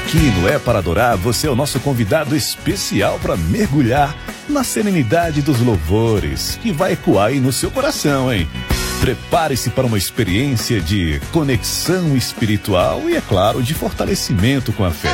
Aqui no É para Adorar, você é o nosso convidado especial para mergulhar na serenidade dos louvores, que vai ecoar aí no seu coração, hein? Prepare-se para uma experiência de conexão espiritual e, é claro, de fortalecimento com a fé.